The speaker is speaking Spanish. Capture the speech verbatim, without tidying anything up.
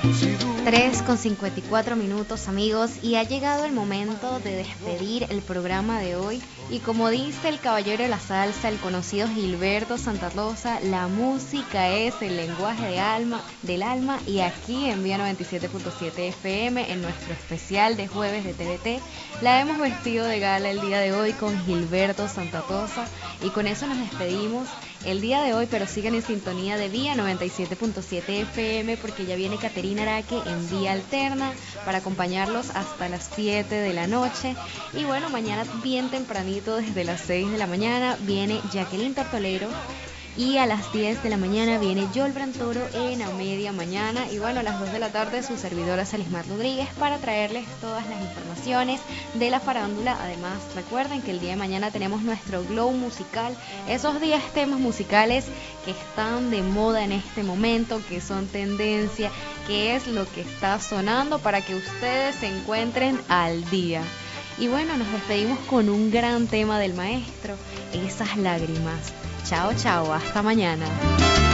tres con cincuenta y cuatro minutos, amigos, y ha llegado el momento de despedir el programa de hoy. Y como dice el caballero de la salsa, el conocido Gilberto Santa Rosa, la música es el lenguaje de alma, del alma. Y aquí en Vía noventa y siete punto siete F M, en nuestro especial de jueves de T V T, la hemos vestido de gala el día de hoy con Gilberto Santa Rosa. Y con eso nos despedimos el día de hoy, pero sigan en sintonía de Vía noventa y siete punto siete F M, porque ya viene Caterina Araque en Vía Alterna para acompañarlos hasta las siete de la noche. Y bueno, mañana bien tempranito, desde las seis de la mañana, viene Jacqueline Tortolero. Y a las diez de la mañana viene Joel Brantoro en A Media Mañana. Y bueno, a las dos de la tarde su servidora Salismar Rodríguez para traerles todas las informaciones de la farándula. Además, recuerden que el día de mañana tenemos nuestro Glow musical. Esos diez temas musicales que están de moda en este momento, que son tendencia, que es lo que está sonando para que ustedes se encuentren al día. Y bueno, nos despedimos con un gran tema del maestro, Esas Lágrimas. Chao, chao, hasta mañana.